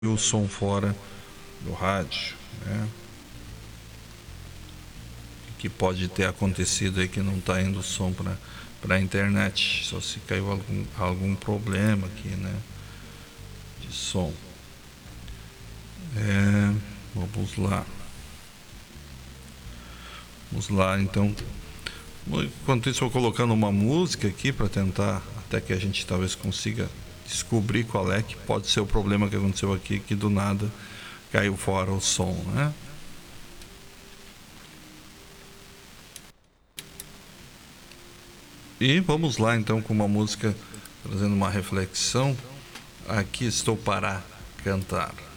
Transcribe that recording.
o som fora do rádio, né? Que pode ter acontecido aí que não está indo o som para a internet, só se caiu algum problema aqui, né, de som. Vamos lá então. Enquanto isso, eu vou colocando uma música aqui para tentar, até que a gente talvez consiga descobrir qual é que pode ser o problema que aconteceu aqui, que do nada caiu fora o som, né? E vamos lá então com uma música trazendo uma reflexão. Aqui estou para cantar.